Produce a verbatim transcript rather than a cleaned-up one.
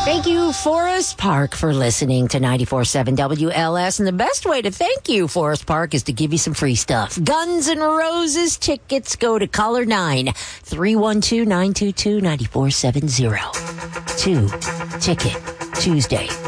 Thank you, Forest Park, for listening to ninety-four point seven W L S. And the best way to thank you, Forest Park, is to give you some free stuff. Guns N' Roses tickets. Go to caller nine, three one two, nine two two, nine four seven zero. Two Ticket Tuesday.